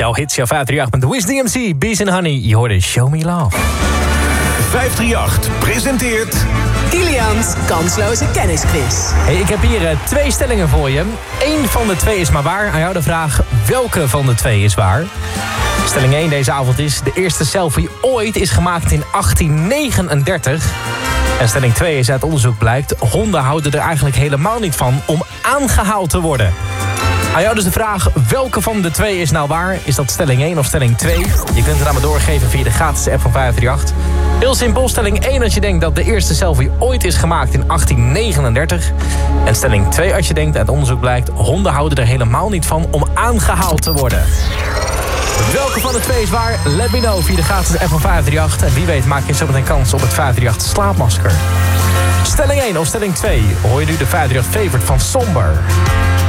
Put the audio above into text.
jouw hits, jouw 538 met Wiz DMC, Bees and Honey. Je hoorde Show Me Love. 538 presenteert... Kilian's kansloze kennisquiz. Hey, ik heb hier 2 stellingen voor je. 1 van de 2 is maar waar. Aan jou de vraag, welke van de 2 is waar? Stelling 1 deze avond is... de eerste selfie ooit is gemaakt in 1839. En stelling 2 is uit onderzoek blijkt... honden houden er eigenlijk helemaal niet van om aangehaald te worden. Aan jou dus de vraag, welke van de 2 is nou waar? Is dat stelling 1 of stelling 2? Je kunt het aan me doorgeven via de gratis app van 538. Heel simpel, stelling 1 als je denkt dat de eerste selfie ooit is gemaakt in 1839. En stelling 2 als je denkt, uit onderzoek blijkt... honden houden er helemaal niet van om aangehaald te worden. Welke van de 2 is waar? Let me know via de gratis app van 538. En wie weet maak je zometeen kans op het 538 slaapmasker. Stelling 1 of stelling 2? Hoor je nu de 538 favorite van Somber.